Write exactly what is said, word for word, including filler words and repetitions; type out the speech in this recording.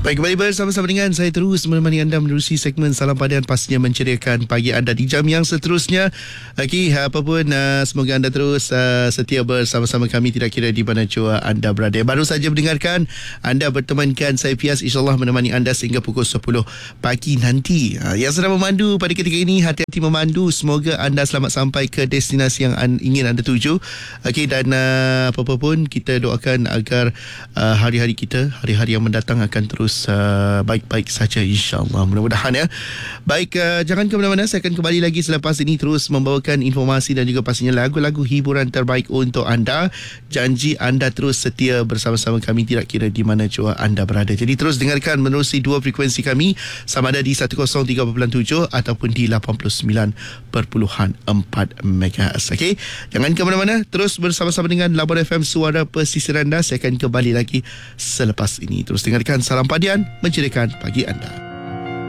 Baik, kembali bersama-sama dengan saya terus menemani anda menerusi segmen Salam Padian, pastinya menceriakan pagi anda di jam yang seterusnya. Okey, apa pun uh, semoga anda terus uh, setia bersama-sama kami tidak kira di mana jua anda berada. Baru saja mendengarkan, anda bertemankan saya Fias, insyaAllah menemani anda sehingga pukul sepuluh pagi nanti. Uh, yang sedang memandu pada ketika ini, hati-hati memandu. Semoga anda selamat sampai ke destinasi yang an- ingin anda tuju. Okey, dan uh, apa-apa pun kita doakan agar uh, hari-hari kita, hari-hari yang mendatang akan terus Uh, baik-baik saja, insyaAllah, mudah-mudahan ya. Baik, uh, jangan ke mana-mana, saya akan kembali lagi selepas ini terus membawakan informasi dan juga pastinya lagu-lagu hiburan terbaik untuk anda. Janji anda terus setia bersama-sama kami tidak kira di mana jua anda berada. Jadi terus dengarkan menerusi dua frekuensi kami, sama ada di seratus tiga perpuluhan tujuh ataupun di lapan puluh sembilan perpuluhan empat megahertz. Okey, jangan ke mana-mana, terus bersama-sama dengan Labuan F M, suara pesisir anda. Saya akan kembali lagi selepas ini. Terus dengarkan Salam Padian, menceriakan pagi anda.